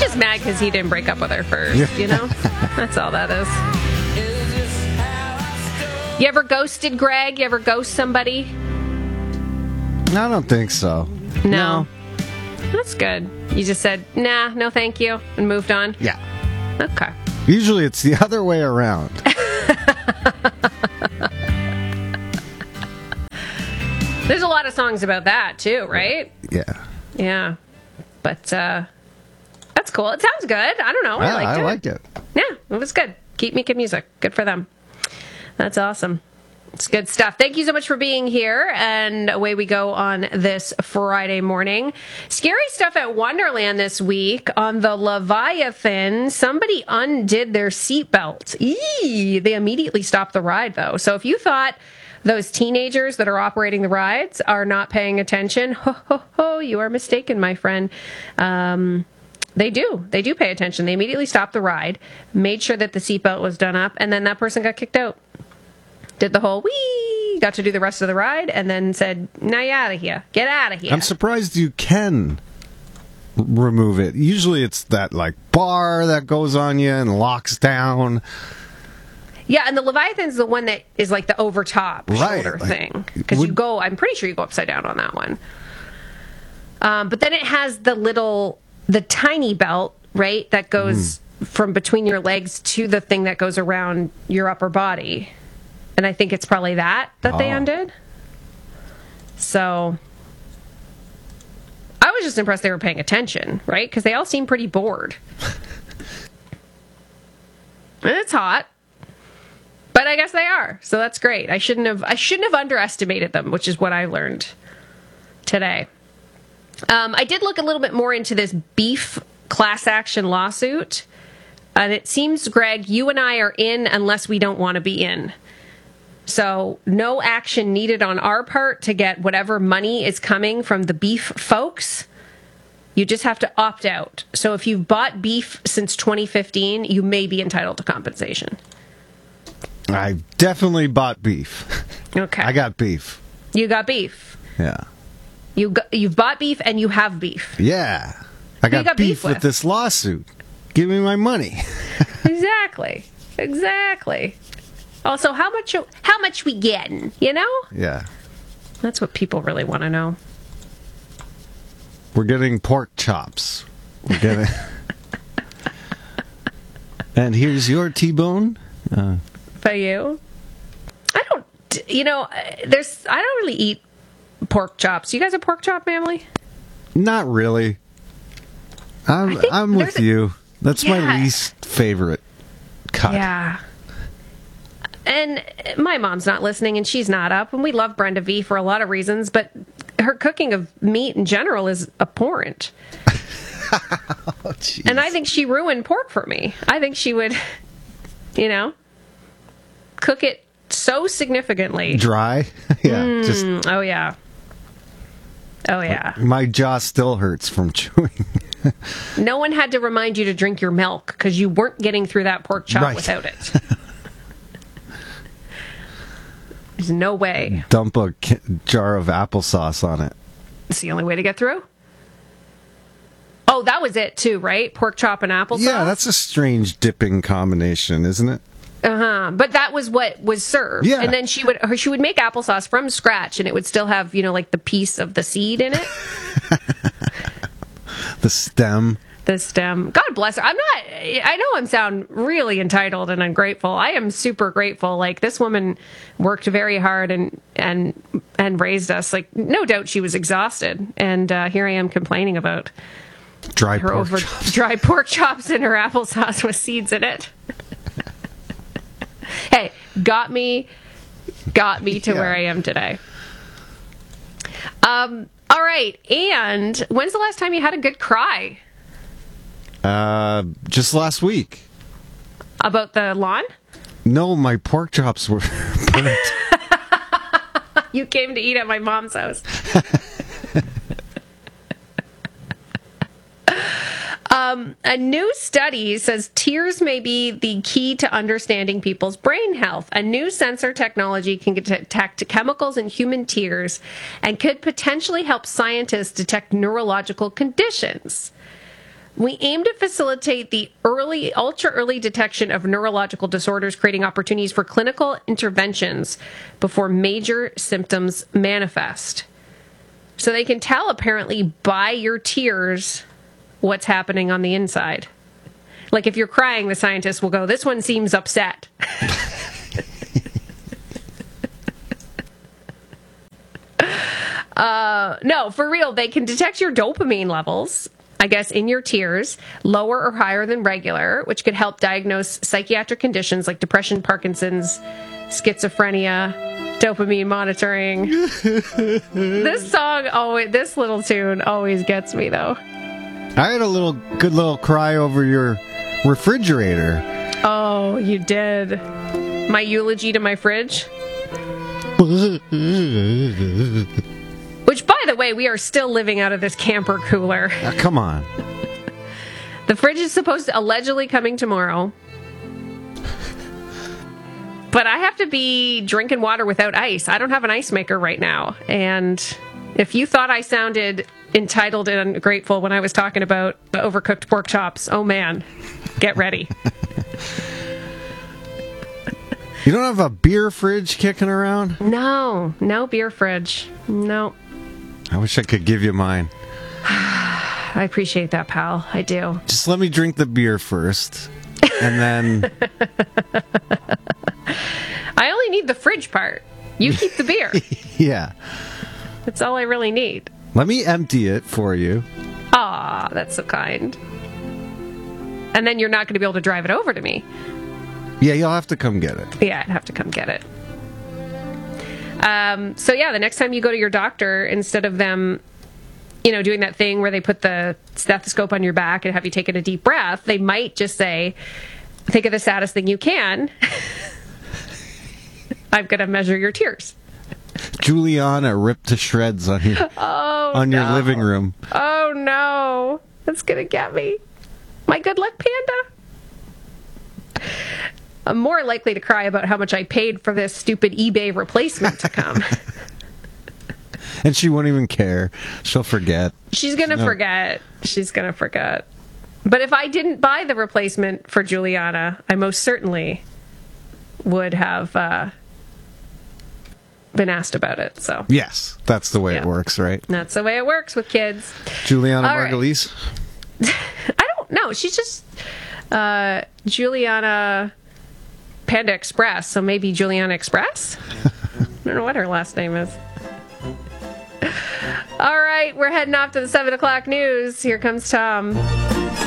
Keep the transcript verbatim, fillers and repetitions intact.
just mad because he didn't break up with her first, Yeah. you know? That's all that is. You ever ghosted, Greg? You ever ghost somebody? I don't think so. No. That's good. You just said, nah, no thank you, and moved on? Yeah. Okay. Usually it's the other way around. There's a lot of songs about that, too, right? Yeah. Yeah. But, uh, that's cool. It sounds good. I don't know. I Yeah, liked I it. liked it. Yeah, it was good. Keep making music. Good for them. That's awesome. It's good stuff. Thank you so much for being here. And away we go on this Friday morning. Scary stuff at Wonderland this week on the Leviathan. Somebody undid their seatbelt. Eee! They immediately stopped the ride, though. So if you thought those teenagers that are operating the rides are not paying attention, ho, ho, ho, you are mistaken, my friend. Um... They do. They do pay attention. They immediately stopped the ride, made sure that the seatbelt was done up, and then that person got kicked out. Did the whole wee, got to do the rest of the ride, and then said, now you're out of here. Get out of here. I'm surprised you can remove it. Usually it's that, like, bar that goes on you and locks down. Yeah, and the Leviathan's the one that is like the over-top Right, shoulder like, thing. Because would- you go, I'm pretty sure you go upside down on that one. Um, but then it has the little... the tiny belt, right, that goes mm. from between your legs to the thing that goes around your upper body. And I think it's probably that that oh. they undid. So I was just impressed they were paying attention, right? Because they all seem pretty bored. And it's hot. But I guess they are. So that's great. I shouldn't have I shouldn't have underestimated them, which is what I learned today. Um, I did look a little bit more into this beef class action lawsuit. And it seems, Greg, you and I are in unless we don't want to be in. So no action needed on our part to get whatever money is coming from the beef folks. You just have to opt out. So if you've bought beef since twenty fifteen, you may be entitled to compensation. I definitely bought beef. Okay. I got beef. You got beef. Yeah. You got, you've bought beef and you have beef. Yeah. I got, got beef, beef with? with this lawsuit. Give me my money. Exactly. Exactly. Also, how much how much we getting, you know? Yeah. That's what people really want to know. We're getting pork chops. We're getting... And here's your T-bone. Uh, For you? I don't, you know, there's, I don't really eat pork chops. You guys a pork chop family? Not really. I'm I'm with a, you. That's yeah. my least favorite cut. Yeah. And my mom's not listening and she's not up. And we love Brenda V for a lot of reasons, but her cooking of meat in general is abhorrent. Oh, and I think she ruined pork for me. I think she would, you know, cook it so significantly. Dry? Yeah. Mm, just, oh, yeah. Oh, yeah. My jaw still hurts from chewing. No one had to remind you to drink your milk because you weren't getting through that pork chop right. without it. There's no way. Dump a jar of applesauce on it. It's the only way to get through. Oh, that was it too, right? Pork chop and applesauce? Yeah, that's a strange dipping combination, isn't it? Uh-huh. But that was what was served. Yeah. And then she would her, she would make applesauce from scratch and it would still have, you know, like the piece of the seed in it. The stem. The stem. God bless her. I'm not, I know I'm sound really entitled and ungrateful. I am super grateful. Like, this woman worked very hard and, and, and raised us. Like, no doubt she was exhausted. And uh, here I am complaining about Dry her pork over chops. dry pork chops and her applesauce with seeds in it. Hey, got me, got me to Yeah. where I am today. Um, all right. And when's the last time you had a good cry? Uh, just last week. About the lawn? No, my pork chops were burnt. You came to eat at my mom's house. Um, a new study says tears may be the key to understanding people's brain health. A new sensor technology can detect chemicals in human tears and could potentially help scientists detect neurological conditions. We aim to facilitate the early, ultra early detection of neurological disorders, creating opportunities for clinical interventions before major symptoms manifest. So they can tell, apparently, by your tears what's happening on the inside. Like if you're crying, the scientists will go, this one seems upset. uh, no, for real, they can detect your dopamine levels, I guess, in your tears, lower or higher than regular, which could help diagnose psychiatric conditions like depression, Parkinson's, schizophrenia, dopamine monitoring. This song, always, this little tune always gets me, though. I had a little good little cry over your refrigerator. Oh, you did. My eulogy to my fridge. Which, by the way, we are still living out of this camper cooler. Uh, come on. The fridge is supposed to allegedly coming tomorrow. But I have to be drinking water without ice. I don't have an ice maker right now. And if you thought I sounded entitled and ungrateful when I was talking about the overcooked pork chops, oh man, get ready. You don't have a beer fridge kicking around? No, no beer fridge. No. I wish I could give you mine. I appreciate that, pal. I do. Just let me drink the beer first. And then... I only need the fridge part. You keep the beer. Yeah. That's all I really need. Let me empty it for you. Aw, that's so kind. And then you're not going to be able to drive it over to me. Yeah, you'll have to come get it. Yeah, I'd have to come get it. Um, so yeah, the next time you go to your doctor, instead of them, you know, doing that thing where they put the stethoscope on your back and have you take in a deep breath, they might just say, think of the saddest thing you can. I'm going to measure your tears. Juliana ripped to shreds on your, oh, on your no. living room. Oh, no. That's going to get me. My good luck panda. I'm more likely to cry about how much I paid for this stupid eBay replacement to come. And she won't even care. She'll forget. She's going to no. forget. She's going to forget. But if I didn't buy the replacement for Juliana, I most certainly would have uh, been asked about it. So yes, that's the way yeah. it works, right? That's the way it works with kids. Juliana Margulies? Right. I don't know. She's just uh, Juliana Panda Express, so maybe Juliana Express? I don't know what her last name is. All right, we're heading off to the seven o'clock news. Here comes Tom.